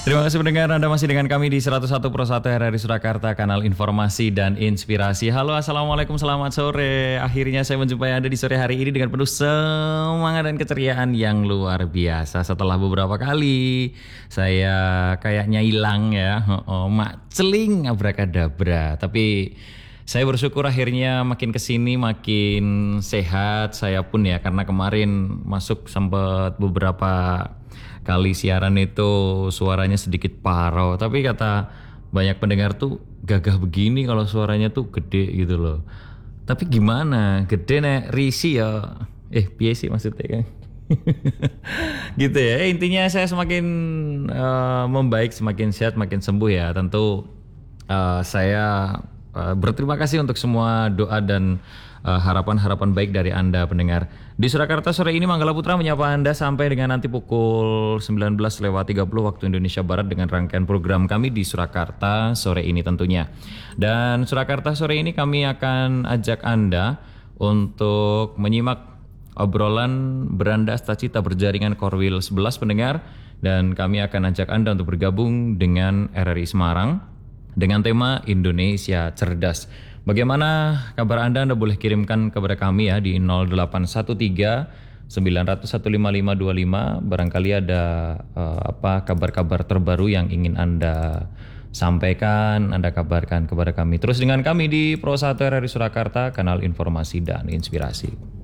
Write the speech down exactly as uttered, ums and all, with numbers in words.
Terima kasih pendengar, Anda masih dengan kami di seratus satu Pro satu R R I Surakarta, kanal informasi dan inspirasi. Halo, Assalamualaikum, selamat sore. Akhirnya saya menjumpai Anda di sore hari ini dengan penuh semangat dan keceriaan yang luar biasa. Setelah beberapa kali saya kayaknya hilang ya, oh, mak celing abrakadabra. Tapi saya bersyukur akhirnya makin kesini makin sehat saya pun ya, karena kemarin masuk sempat beberapa kali siaran itu suaranya sedikit parau, tapi kata banyak pendengar tuh gagah begini kalau suaranya tuh gede gitu loh. Tapi gimana, gede nek risi ya, eh piye sih maksudnya kan? Gitu ya. Eh, intinya saya semakin uh, membaik, semakin sehat, makin sembuh ya. Tentu uh, saya uh, berterima kasih untuk semua doa dan uh, harapan-harapan baik dari Anda pendengar. Di Surakarta sore ini Manggala Putra menyapa Anda sampai dengan nanti pukul sembilan belas lewat tiga puluh waktu Indonesia Barat dengan rangkaian program kami di Surakarta sore ini tentunya. Dan Surakarta sore ini kami akan ajak Anda untuk menyimak obrolan beranda Stacita berjaringan Korwil sebelas pendengar, dan kami akan ajak Anda untuk bergabung dengan R R I Semarang dengan tema Indonesia Cerdas. Bagaimana kabar Anda? Anda boleh kirimkan kepada kami ya di nol delapan satu tiga sembilan nol nol satu lima lima dua lima. Barangkali ada uh, apa kabar-kabar terbaru yang ingin Anda sampaikan, Anda kabarkan kepada kami. Terus dengan kami di Pro satu R R I Surakarta, kanal informasi dan inspirasi.